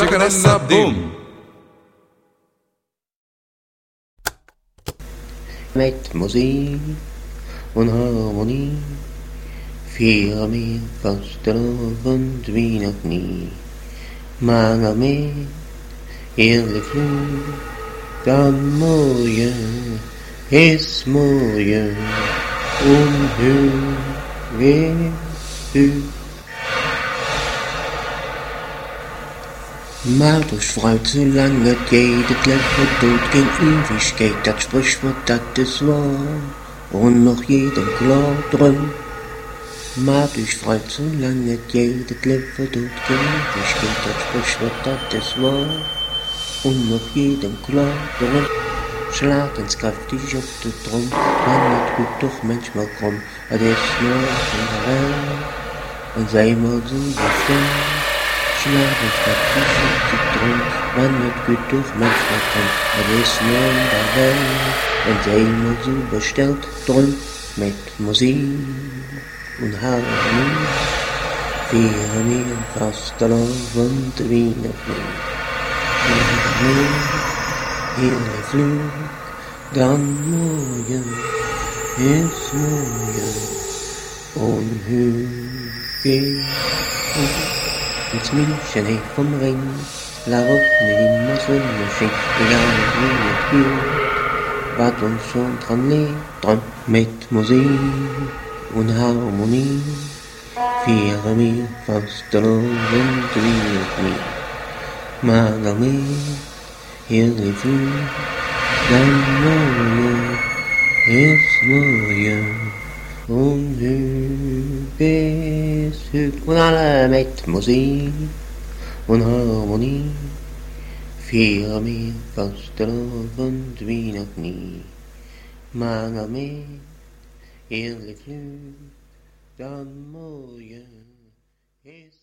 Chacarassa, boom. Met muziek en harmonie vieren we vastelovend wie nog niet. Maar nog meer heerlijk vloed, dan mooie is mooie onheugelijk. Maar dus fruit, zolang het geht, het leven doet geen Ewigkeit, dat Sprichwort, dat is wahr, und noch jedem klar drum. Maar dus fruit, zolang het geht, het leven doet geen Ewigkeit, dat Sprichwort, dat is wahr, und noch jedem klar drum. Slaat eens krachtig op de trom, maar het goed toch manchmal krom, het is morgen wel, en zij moet zo bestaan. Slapen staat tussen de trom, want het goed toch manchmal komt. Het is nooit daar wel, en zij moet zo besteld drum. Met muziek en harmonie vieren we een vastelovend wie nog niet. Meer heerlijk vloed, dan mooie is mooie onheugelijk. Met München heeft vom Ring, waarop nu immer Sonnenschein, egal wie het geht, wat ons schon dran lebt, dran met muziek en harmonie, vieren wir vastelovend wie nog niet. Maar nog meer heerlijk vloed, dan mooie is mooie onheugelijk. En alle met muziek en harmonie vieren we vastelovend wie nog niet. Maar nog meer heerlijk vloed, dan mooie is